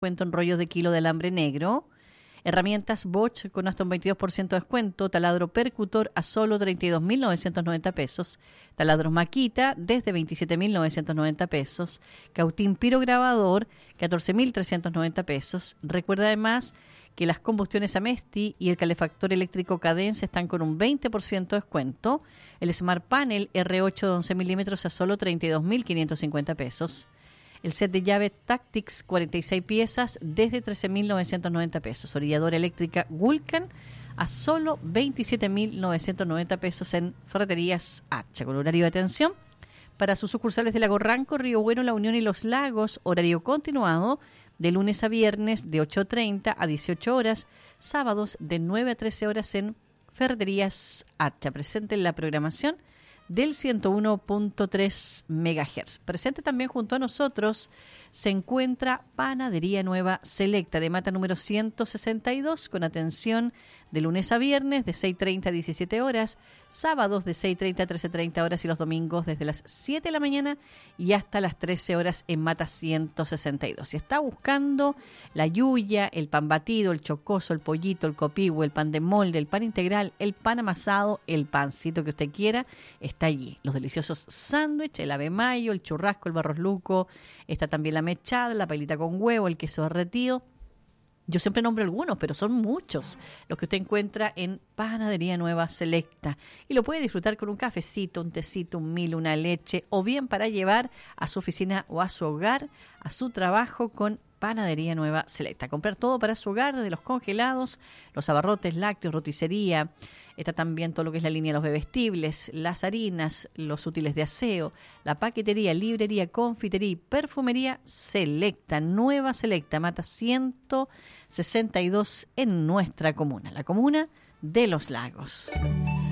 descuento en rollos de kilo de alambre negro. Herramientas Bosch con hasta un 22% de descuento. Taladro Percutor a solo 32.990 pesos. Taladros Makita desde 27.990 pesos. Cautín Pirograbador 14.390 pesos. Recuerda además que las combustiones Amesti y el calefactor eléctrico Cadence están con un 20% de descuento. El Smart Panel R8 de 11 milímetros a solo 32.550 pesos. El set de llave Tactics 46 piezas desde 13.990 pesos. Orilladora eléctrica Vulcan a solo 27.990 pesos en Ferreterías Hacha. Con horario de atención para sus sucursales de Lago Ranco, Río Bueno, La Unión y Los Lagos. Horario continuado de lunes a viernes de 8:30 a 18 horas. Sábados de 9 a 13 horas en Ferreterías Hacha. Presente en la programación del 101.3 MHz. Presente también junto a nosotros se encuentra Panadería Nueva Selecta de Mata número 162 con atención de lunes a viernes de 6:30 a 17 horas, sábados de 6:30 a 13:30 horas y los domingos desde las 7 de la mañana y hasta las 13 horas en Mata 162. Si está buscando la yuya, el pan batido, el chocoso, el pollito, el copihue, el pan de molde, el pan integral, el pan amasado, el pancito que usted quiera, está allí. Los deliciosos sándwiches, el ave mayo, el churrasco, el barros luco, está también la mechada, la pailita con huevo, el queso derretido. Yo siempre nombro algunos, pero son muchos los que usted encuentra en Panadería Nueva Selecta. Y lo puede disfrutar con un cafecito, un tecito, un mil, una leche, o bien para llevar a su oficina o a su hogar, a su trabajo con Panadería Nueva Selecta. Comprar todo para su hogar, desde los congelados, los abarrotes, lácteos, roticería. Está también todo lo que es la línea de los bebestibles, las harinas, los útiles de aseo, la paquetería, librería, confitería y perfumería Selecta, Nueva Selecta, Mata 162 en nuestra comuna, la comuna de Los Lagos.